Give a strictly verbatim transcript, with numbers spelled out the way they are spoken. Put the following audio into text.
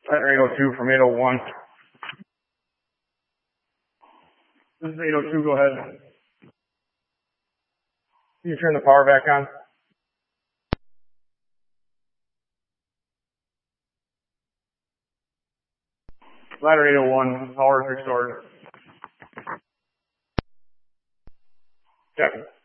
Ladder eight oh two from eight oh one. This is eight oh two, go ahead. Can you turn the power back on? Ladder eight oh one, power is restored. Check.